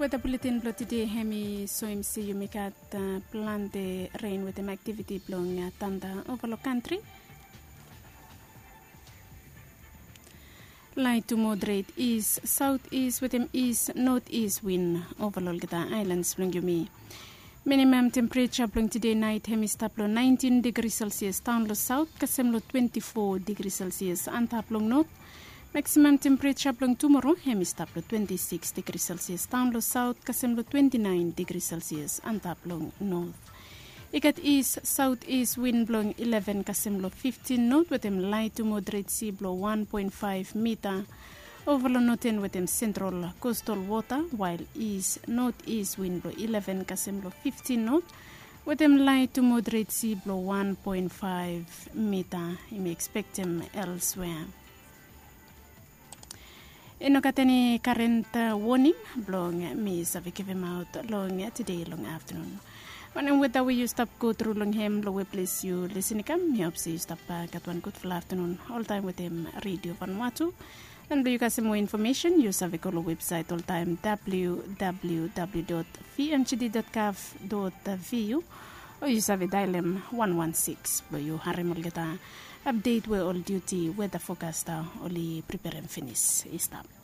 Weather bulletin blow today hemi soimsi yumikat plan the rain with activity blowing thunder over the country. Light to moderate east, southeast with east, northeast wind over the islands blowing yumi. Minimum temperature blowing today night hemistaplo 19 degrees Celsius, download south, kasemlo 24 degrees Celsius, antaplong north. Maximum temperature blowing tomorrow hemistaplo 26 degrees Celsius, download south, kasemlo 29 degrees Celsius, antaplong north. Ikat east, southeast wind blowing 11 kasemlo 15 north with light to moderate sea blow 1.5 meter. Overload nothing with central coastal water, while east northeast wind blow 11 kasemlo 15 knot with light to moderate sea blow 1.5 meter. You may expect them elsewhere. Inokateni current warning blowing means have given out long today long afternoon. When with that we you stop go through long him low place you listen come you see stop at one good full afternoon all time with him Radio Vanuatu. And you guys more information, use our website all time www.vmgd.gov.vu or use our dial 116 where you harimulgata update where all duty weather forecaster only prepare and finish stop.